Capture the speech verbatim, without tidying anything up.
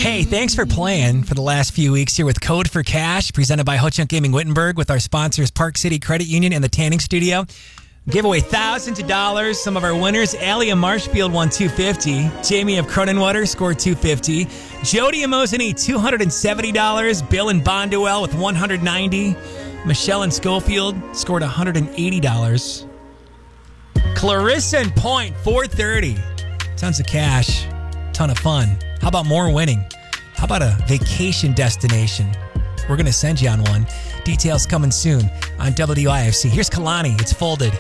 Hey, thanks for playing for the last few weeks here with Code for Cash, presented by Ho Chunk Gaming Wittenberg with our sponsors Park City Credit Union and the Tanning Studio. Give away thousands of dollars. Some of our winners, Allie of Marshfield won two hundred fifty dollars. Jamie of Cronenwater scored two hundred fifty dollars. Jody of Mosinee, two hundred seventy dollars. Bill in Bonduel with one hundred ninety dollars. Michelle in Schofield scored one hundred eighty dollars. Clarissa in Point, four hundred thirty dollars. Tons of cash. Ton of fun. How about more winning? How about a vacation destination? We're going to send you on one. Details coming soon on W I F C. Here's Kalani. It's Folded.